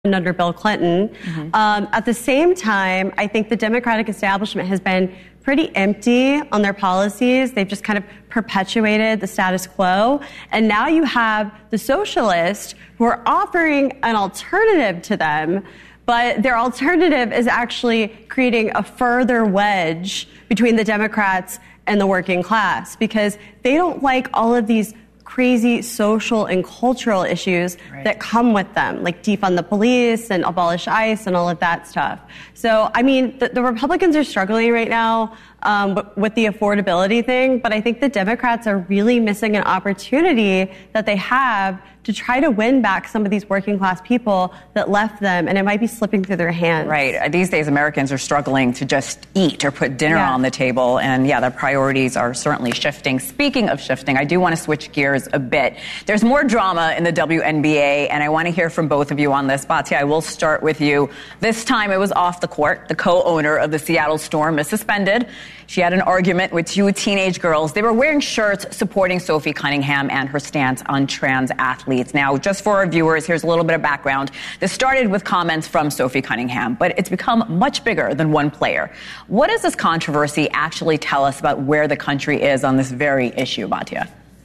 under Bill Clinton. At the same time, I think the Democratic establishment has been pretty empty on their policies. They've just kind of perpetuated the status quo. And now you have the socialists who are offering an alternative to them, but their alternative is actually creating a further wedge between the Democrats and the working class because they don't like all of these crazy social and cultural issues that come with them, like defund the police and abolish ICE and all of that stuff. So, I mean, the Republicans are struggling right now with the affordability thing, but I think the Democrats are really missing an opportunity that they have to try to win back some of these working class people that left them, and it might be slipping through their hands. Right. These days, Americans are struggling to just eat or put dinner on the table, and their priorities are certainly shifting. Speaking of shifting, I do want to switch gears a bit. There's more drama in the WNBA, and I want to hear from both of you on this. Batya, I will start with you. This time, it was off the court. The co-owner of the Seattle Storm is suspended. She had an argument with two teenage girls. They were wearing shirts supporting Sophie Cunningham and her stance on trans athletes. Now, just for our viewers, here's a little bit of background. This started with comments from Sophie Cunningham, but it's become much bigger than one player. What does this controversy actually tell us about where the country is on this very issue, Batya?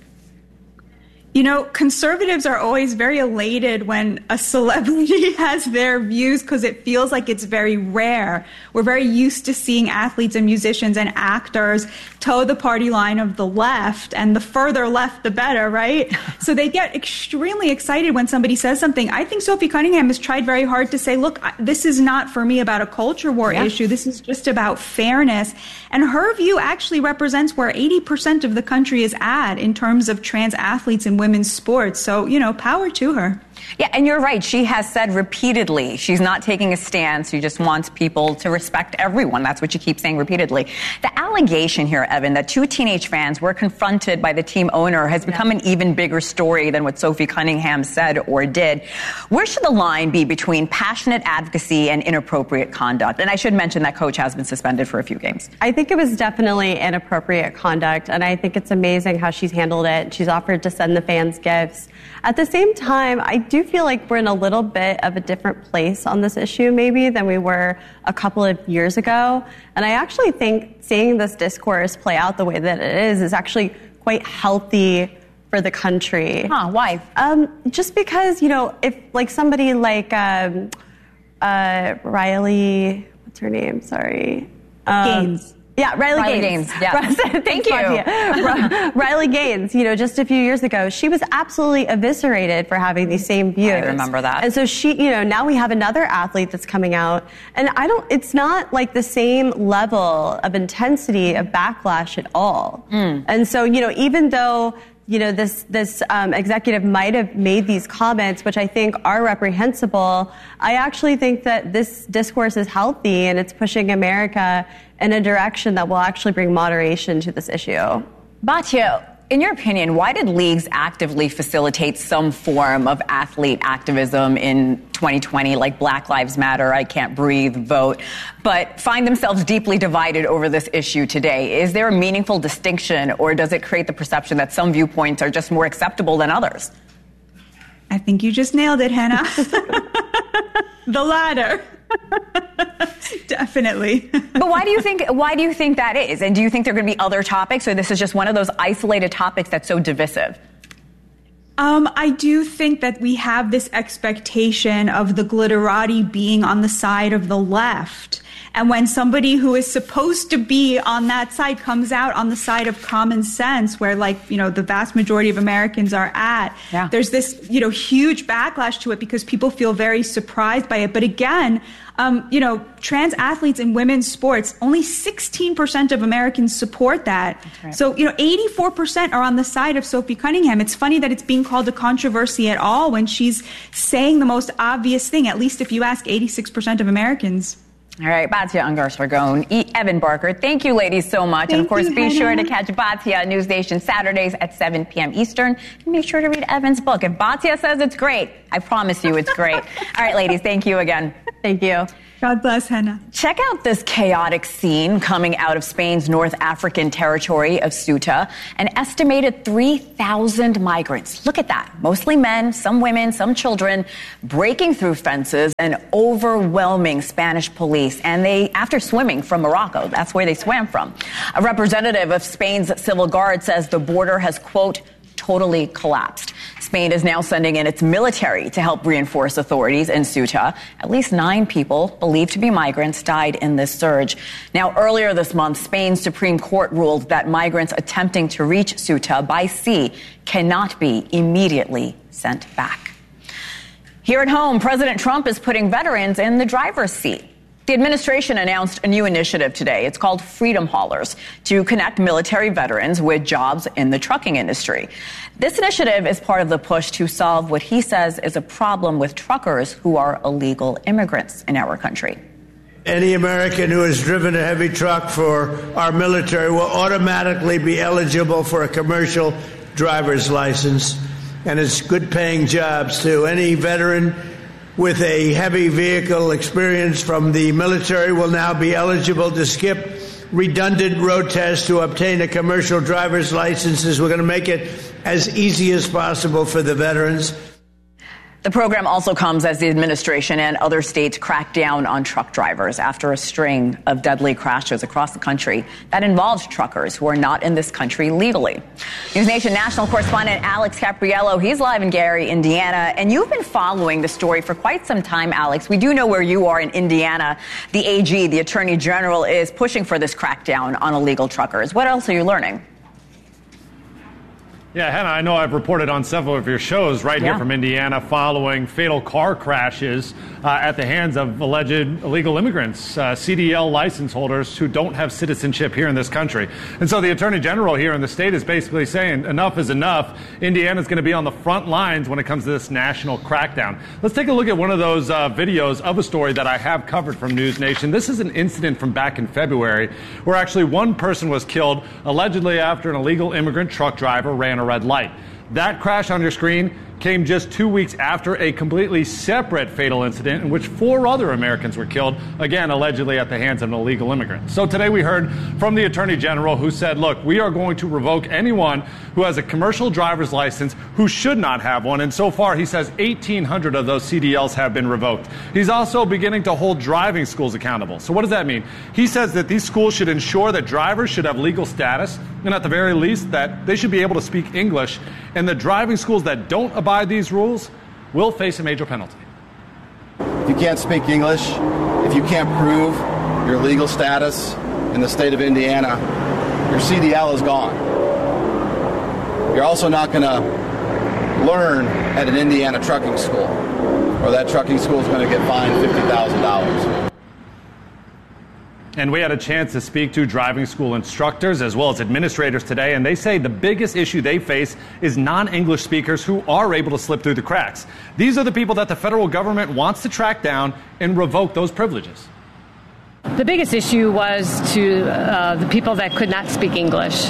You know, conservatives are always very elated when a celebrity has their views because it feels like it's very rare. We're very used to seeing athletes and musicians and actors toe the party line of the left, and the further left, the better, right? So they get extremely excited when somebody says something. I think Sophie Cunningham has tried very hard to say, look, this is not for me about a culture war issue. This is just about fairness. And her view actually represents where 80% of the country is at in terms of trans athletes and women's sports. So, you know, power to her. Yeah, and you're right. She has said repeatedly she's not taking a stance. She just wants people to respect everyone. That's what she keeps saying repeatedly. The allegation here, Evan, that two teenage fans were confronted by the team owner has become an even bigger story than what Sophie Cunningham said or did. Where should the line be between passionate advocacy and inappropriate conduct? And I should mention that coach has been suspended for a few games. I think it was definitely inappropriate conduct, and I think it's amazing how she's handled it. She's offered to send the fans gifts. At the same time, I do feel like we're in a little bit of a different place on this issue maybe than we were a couple of years ago. And I actually think seeing this discourse play out the way that it is actually quite healthy for the country. Why? Just because, you know, if like somebody like Riley, what's her name? Sorry. Gaines. Yeah, Riley Gaines. Yeah. Thank you. Riley Gaines, you know, just a few years ago, she was absolutely eviscerated for having these same views. I remember that. And so she, you know, now we have another athlete that's coming out, and it's not like the same level of intensity of backlash at all. And so, you know, even though, you know, this executive might have made these comments, which I think are reprehensible, I actually think that this discourse is healthy and it's pushing America in a direction that will actually bring moderation to this issue. Batya, in your opinion, why did leagues actively facilitate some form of athlete activism in 2020, like Black Lives Matter, I Can't Breathe, vote, but find themselves deeply divided over this issue today? Is there a meaningful distinction, or does it create the perception that some viewpoints are just more acceptable than others? I think you just nailed it, Hannah. The latter. Definitely. But why do you think that is? And do you think there are going to be other topics, or this is just one of those isolated topics that's so divisive? I do think that we have this expectation of the glitterati being on the side of the left. And when somebody who is supposed to be on that side comes out on the side of common sense, where, like, you know, the vast majority of Americans are at, there's this, you know, huge backlash to it because people feel very surprised by it. But again, you know, trans athletes in women's sports, only 16% of Americans support that. Right. So, you know, 84% are on the side of Sophie Cunningham. It's funny that it's being called a controversy at all when she's saying the most obvious thing, at least if you ask 86% of Americans. All right, Batya Ungar-Sargon, Evan Barker, thank you, ladies, so much. And, of course, be sure to catch Batya on News Nation Saturdays at 7 p.m. Eastern. And make sure to read Evan's book. If Batya says it's great, I promise you it's great. All right, ladies, thank you again. Thank you. God bless, Hannah. Check out this chaotic scene coming out of Spain's North African territory of Ceuta. An estimated 3,000 migrants. Look at that. Mostly men, some women, some children, breaking through fences and overwhelming Spanish police. And they, after swimming from Morocco, that's where they swam from. A representative of Spain's civil guard says the border has, quote, totally collapsed. Spain is now sending in its military to help reinforce authorities in Ceuta. At least 9 people, believed to be migrants, died in this surge. Now, earlier this month, Spain's Supreme Court ruled that migrants attempting to reach Ceuta by sea cannot be immediately sent back. Here at home, President Trump is putting veterans in the driver's seat. The administration announced a new initiative today. It's called Freedom Haulers, to connect military veterans with jobs in the trucking industry. This initiative is part of the push to solve what he says is a problem with truckers who are illegal immigrants in our country. Any American who has driven a heavy truck for our military will automatically be eligible for a commercial driver's license, and it's good-paying jobs, too. Any veteran with a heavy vehicle experience from the military will now be eligible to skip redundant road tests to obtain a commercial driver's license. We're going to make it as easy as possible for the veterans. The program also comes as the administration and other states crack down on truck drivers after a string of deadly crashes across the country that involved truckers who are not in this country legally. News Nation national correspondent Alex Capriello, he's live in Gary, Indiana, and you've been following the story for quite some time, Alex. We do know where you are in Indiana. The AG, the Attorney General, is pushing for this crackdown on illegal truckers. What else are you learning? Yeah, Hannah, I know I've reported on several of your shows here from Indiana following fatal car crashes at the hands of alleged illegal immigrants, CDL license holders who don't have citizenship here in this country. And so the Attorney General here in the state is basically saying enough is enough. Indiana's going to be on the front lines when it comes to this national crackdown. Let's take a look at one of those videos of a story that I have covered from News Nation. This is an incident from back in February where actually one person was killed allegedly after an illegal immigrant truck driver ran a red light. That crash on your screen came just 2 weeks after a completely separate fatal incident in which 4 other Americans were killed, again, allegedly at the hands of an illegal immigrant. So today we heard from the Attorney General who said, look, we are going to revoke anyone who has a commercial driver's license who should not have one. And so far, he says 1,800 of those CDLs have been revoked. He's also beginning to hold driving schools accountable. So what does that mean? He says that these schools should ensure that drivers should have legal status, and at the very least that they should be able to speak English, and the driving schools that don't abide these rules will face a major penalty. If you can't speak English, if you can't prove your legal status in the state of Indiana, your CDL is gone. You're also not going to learn at an Indiana trucking school, or that trucking school is going to get fined $50,000. And we had a chance to speak to driving school instructors as well as administrators today, and they say the biggest issue they face is non-English speakers who are able to slip through the cracks. These are the people that the federal government wants to track down and revoke those privileges. The biggest issue was to the people that could not speak English.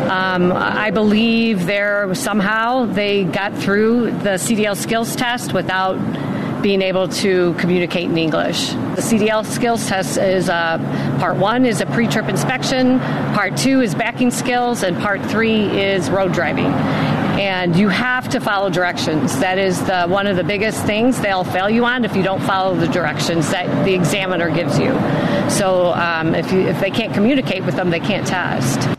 I believe somehow they got through the CDL skills test without being able to communicate in English. The CDL skills test is part 1 is a pre-trip inspection, part 2 is backing skills, and part 3 is road driving. And you have to follow directions. That is one of the biggest things they'll fail you on if you don't follow the directions that the examiner gives you. So if they can't communicate with them, they can't test.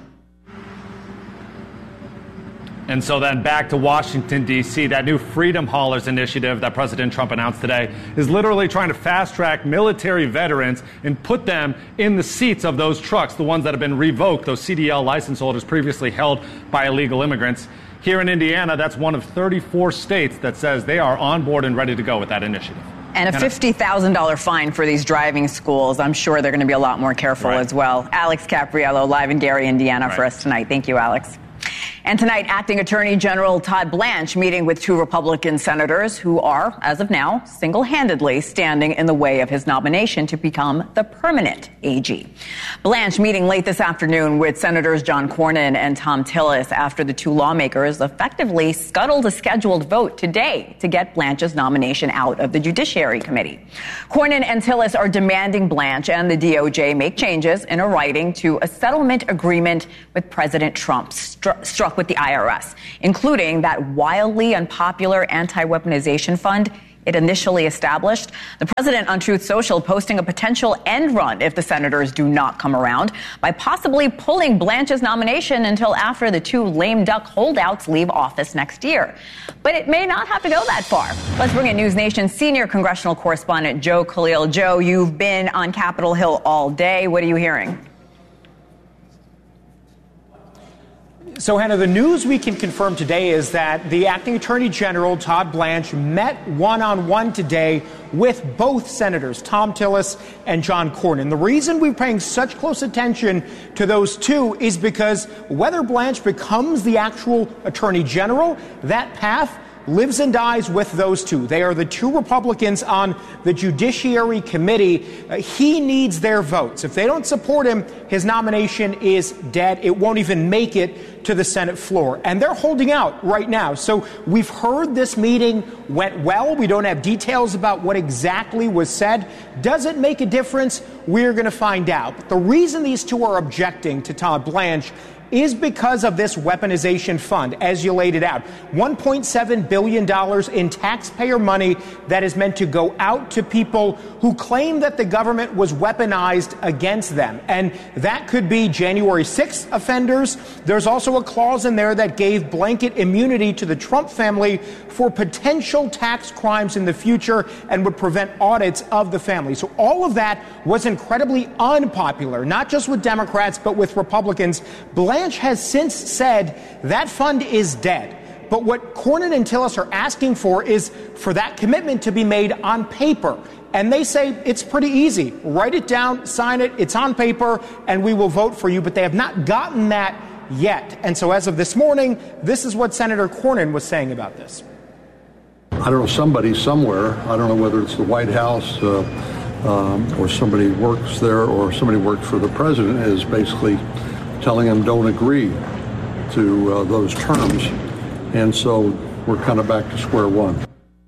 And so then back to Washington, D.C., that new Freedom Haulers initiative that President Trump announced today is literally trying to fast-track military veterans and put them in the seats of those trucks, the ones that have been revoked, those CDL license holders previously held by illegal immigrants. Here in Indiana, that's one of 34 states that says they are on board and ready to go with that initiative. And a $50,000 fine for these driving schools. I'm sure they're going to be a lot more careful as well. Alex Capriello, live in Gary, Indiana for us tonight. Thank you, Alex. And tonight, Acting Attorney General Todd Blanche meeting with two Republican senators who are, as of now, single-handedly standing in the way of his nomination to become the permanent AG. Blanche meeting late this afternoon with Senators John Cornyn and Thom Tillis after the two lawmakers effectively scuttled a scheduled vote today to get Blanche's nomination out of the Judiciary Committee. Cornyn and Tillis are demanding Blanche and the DOJ make changes in a writing to a settlement agreement with President Trump struck with the IRS, including that wildly unpopular anti-weaponization fund it initially established. The president on Truth Social posting a potential end run if the senators do not come around by possibly pulling Blanche's nomination until after the two lame duck holdouts leave office next year. But it may not have to go that far. Let's bring in News Nation's senior congressional correspondent Joe Khalil. Joe, you've been on Capitol Hill all day. What are you hearing? So, Hannah, the news we can confirm today is that the Acting Attorney General, Todd Blanche, met one-on-one today with both senators, Thom Tillis and John Cornyn. The reason we're paying such close attention to those two is because whether Blanche becomes the actual Attorney General, that path lives and dies with those two. They are the two Republicans on the Judiciary Committee. He needs their votes. If they don't support him, his nomination is dead. It won't even make it to the Senate floor. And they're holding out right now. So we've heard this meeting went well. We don't have details about what exactly was said. Does it make a difference? We're going to find out. But the reason these two are objecting to Todd Blanche is because of this weaponization fund, as you laid it out. $1.7 billion in taxpayer money that is meant to go out to people who claim that the government was weaponized against them. And that could be January 6th offenders. There's also a clause in there that gave blanket immunity to the Trump family for potential tax crimes in the future and would prevent audits of the family. So all of that was incredibly unpopular, not just with Democrats, but with Republicans. Blanche has since said that fund is dead. But what Cornyn and Tillis are asking for is for that commitment to be made on paper. And they say it's pretty easy. Write it down, sign it, it's on paper, and we will vote for you. But they have not gotten that yet. And so as of this morning, this is what Senator Cornyn was saying about this. I don't know, somebody somewhere, I don't know whether it's the White House or somebody works there or somebody works for the president, is basically telling him don't agree to those terms. And so we're kind of back to square one.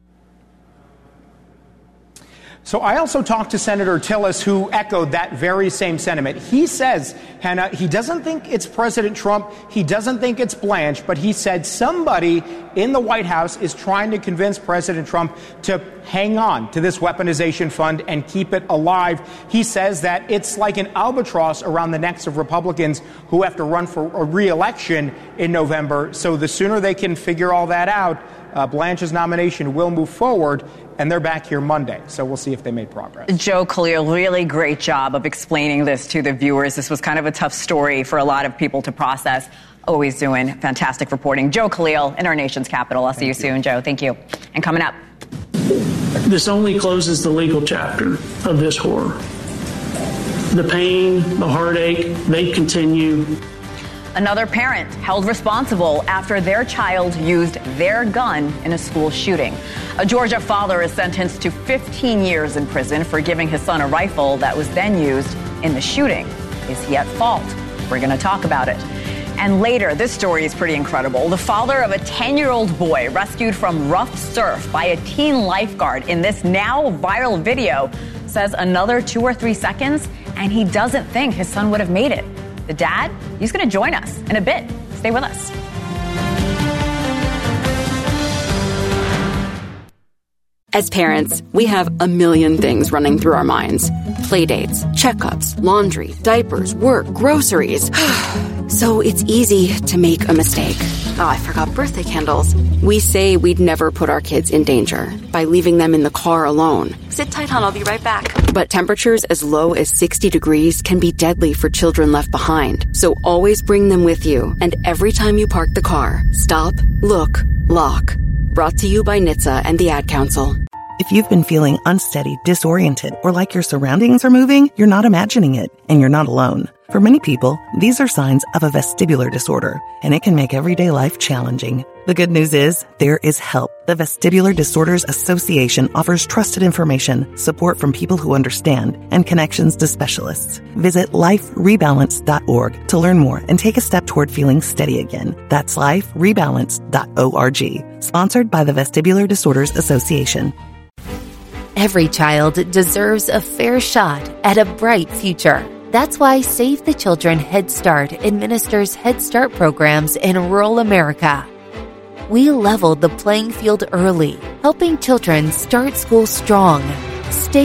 So I also talked to Senator Tillis, who echoed that very same sentiment. He says, Hannah, he doesn't think it's President Trump. He doesn't think it's Blanche. But he said somebody in the White House is trying to convince President Trump to hang on to this weaponization fund and keep it alive. He says that it's like an albatross around the necks of Republicans who have to run for a re-election in November. So the sooner they can figure all that out, Blanche's nomination will move forward, and they're back here Monday. So we'll see if they made progress. Joe Khalil, really great job of explaining this to the viewers. This was kind of a tough story for a lot of people to process. Always doing fantastic reporting. Joe Khalil in our nation's capital. I'll see you soon, Joe. Thank you. And coming up. This only closes the legal chapter of this horror. The pain, the heartache, they continue. Another parent held responsible after their child used their gun in a school shooting. A Georgia father is sentenced to 15 years in prison for giving his son a rifle that was then used in the shooting. Is he at fault? We're going to talk about it. And later, this story is pretty incredible. The father of a 10-year-old boy rescued from rough surf by a teen lifeguard in this now viral video says another 2 or 3 seconds, and he doesn't think his son would have made it. The dad, he's going to join us in a bit. Stay with us. As parents, we have a million things running through our minds. Playdates, checkups, laundry, diapers, work, groceries. So it's easy to make a mistake. Oh, I forgot birthday candles. We say we'd never put our kids in danger by leaving them in the car alone. Sit tight, hon, I'll be right back. But temperatures as low as 60 degrees can be deadly for children left behind. So always bring them with you. And every time you park the car, stop, look, lock. Brought to you by NHTSA and the Ad Council. If you've been feeling unsteady, disoriented, or like your surroundings are moving, you're not imagining it, and you're not alone. For many people, these are signs of a vestibular disorder, and it can make everyday life challenging. The good news is, there is help. The Vestibular Disorders Association offers trusted information, support from people who understand, and connections to specialists. Visit liferebalance.org to learn more and take a step toward feeling steady again. That's liferebalance.org. Sponsored by the Vestibular Disorders Association. Every child deserves a fair shot at a bright future. That's why Save the Children Head Start administers Head Start programs in rural America. We leveled the playing field early, helping children start school strong. Stay